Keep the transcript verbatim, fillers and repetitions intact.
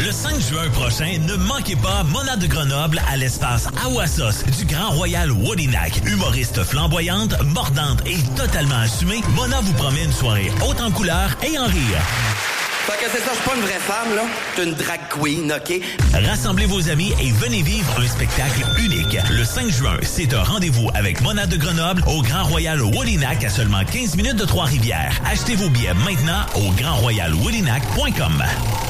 Le cinq juin prochain, ne manquez pas Mona de Grenoble à l'espace Awassos du Grand Royal Wolinak. Humoriste flamboyante, mordante et totalement assumée, Mona vous promet une soirée haute en couleurs et en rire. Fait que c'est ça, je suis pas une vraie femme, là. Je suis une drag queen, OK? Rassemblez vos amis et venez vivre un spectacle unique. Le cinq juin, c'est un rendez-vous avec Mona de Grenoble au Grand Royal Wolinak à seulement quinze minutes de Trois-Rivières. Achetez vos billets maintenant au grand royal wolinak point com.